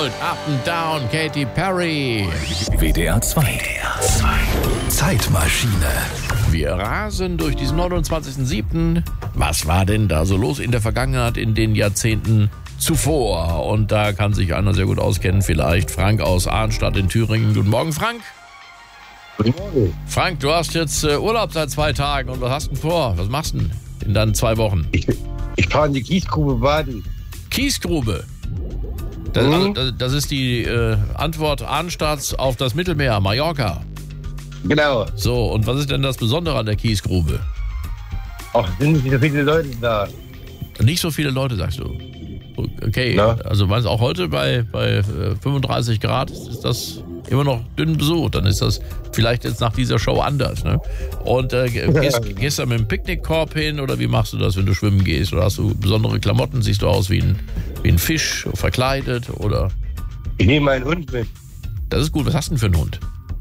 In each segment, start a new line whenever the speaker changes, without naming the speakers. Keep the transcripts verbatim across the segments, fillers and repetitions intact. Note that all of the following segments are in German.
Gold, Up and Down, Katy Perry.
W D R zwei. W D R zwei. Zeitmaschine.
Wir rasen durch diesen neunundzwanzigsten siebten Was war denn da so los in der Vergangenheit, in den Jahrzehnten zuvor? Und da kann sich einer sehr gut auskennen, vielleicht Frank aus Arnstadt in Thüringen. Guten Morgen, Frank.
Guten Morgen.
Frank, du hast jetzt äh, Urlaub seit zwei Tagen. Und was hast du denn vor? Was machst du denn in deinen zwei Wochen?
Ich, ich fahre in die Kiesgrube baden.
Kiesgrube? Das,
Mhm.
also, das, das ist die äh, Antwort Arnstadts auf das Mittelmeer, Mallorca.
Genau.
So, und was ist denn das Besondere an der Kiesgrube?
Ach, sind nicht so viele Leute da.
Nicht so viele Leute, sagst du. Okay,
Na?
also meinst du auch heute bei, bei fünfunddreißig Grad ist das immer noch dünn besucht? Dann ist das vielleicht jetzt nach dieser Show anders, ne? Und äh, gehst, gehst du mit dem Picknickkorb hin oder wie machst du das, wenn du schwimmen gehst? Oder hast du besondere Klamotten? Siehst du aus wie ein, wie ein Fisch, verkleidet oder?
Ich nehme meinen Hund mit.
Das ist gut. Was hast du denn für einen Hund?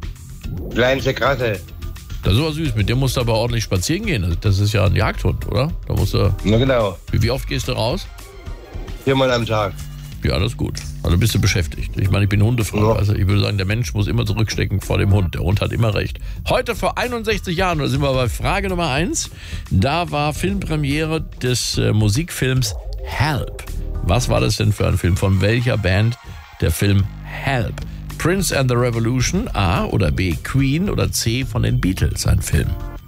Kleine Ratte.
Das ist aber süß. Mit dem musst du aber ordentlich spazieren gehen. Das ist ja ein Jagdhund, oder? Da musst du.
Na genau.
Wie, wie oft gehst du raus?
Viermal am Tag.
Ja, das ist gut. Also bist du beschäftigt. Ich meine, ich bin Hundefrau.
Ja.
Also ich würde sagen, der Mensch muss immer zurückstecken vor dem Hund. Der Hund hat immer recht. Heute vor einundsechzig Jahren, da sind wir bei Frage Nummer eins. Da war Filmpremiere des äh, Musikfilms Help. Was war das denn für ein Film? Von welcher Band der Film Help? Prince and the Revolution, A oder B, Queen oder C, von den Beatles, ein Film.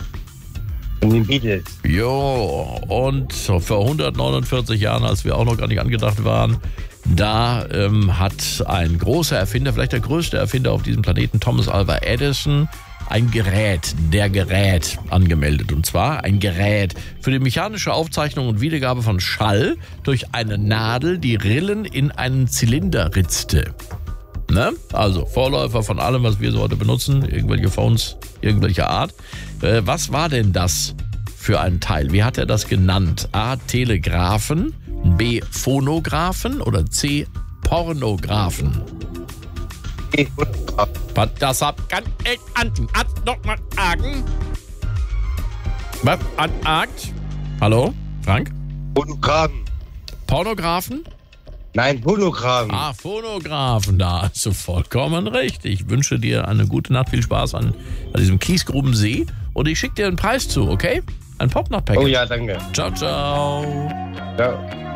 Von den Beatles.
Jo, und vor hundertneunundvierzig Jahren, als wir auch noch gar nicht angedacht waren, da ähm, hat ein großer Erfinder, vielleicht der größte Erfinder auf diesem Planeten, Thomas Alva Edison, ein Gerät, der Gerät angemeldet. Und zwar ein Gerät für die mechanische Aufzeichnung und Wiedergabe von Schall durch eine Nadel, die Rillen in einen Zylinder ritzte. Ne? Also Vorläufer von allem, was wir so heute benutzen, irgendwelche Phones, irgendwelcher Art. Äh, was war denn das für ein Teil? Wie hat er das genannt? A. Telegraphen, B. Phonographen oder C. Pornographen? Was das hab kann ich an noch mal sagen. Was an Akt? Hallo, Frank?
Phonographen.
Pornographen?
Nein, Phonographen.
Ah, Phonographen, da hast du vollkommen recht. Ich wünsche dir eine gute Nacht, viel Spaß an, an diesem Kiesgrubensee und ich schicke dir einen Preis zu, okay? Ein Popnut-Paket.
Oh ja, danke.
Ciao, ciao.
Ciao.